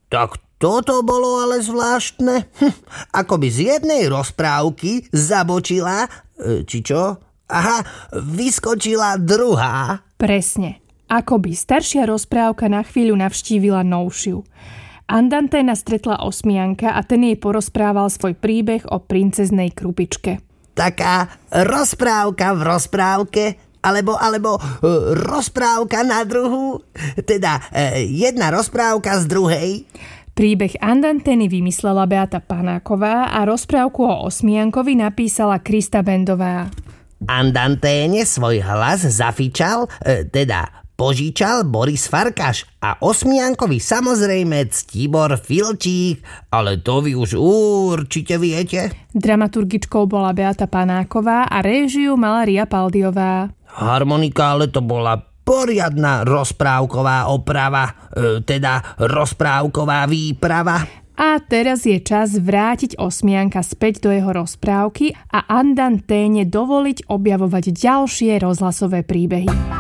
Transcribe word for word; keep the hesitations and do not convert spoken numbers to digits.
Tak toto bolo ale zvláštne. Hm, ako by z jednej rozprávky zabočila, či čo? Aha, vyskočila druhá. Presne. Ako by staršia rozprávka na chvíľu navštívila novšiu. Andanténa stretla osmianka a ten jej porozprával svoj príbeh o princeznej krupičke. Taká rozprávka v rozprávke, alebo, alebo uh, rozprávka na druhú, teda uh, jedna rozprávka z druhej. Príbeh Andantény vymyslela Beata Panáková a rozprávku o osmiankovi napísala Krista Bendová. Andanténe svoj hlas zafičal, uh, teda požičal Boris Farkaš a osmiankovi samozrejme Ctibor Filčík, ale to vy už určite viete. Dramaturgičkou bola Beata Panáková a réžiu mala Ria Paldiová. Harmonika, ale to bola poriadna rozprávková oprava, e, teda rozprávková výprava. A teraz je čas vrátiť osmianka späť do jeho rozprávky a Andanténe dovoliť objavovať ďalšie rozhlasové príbehy.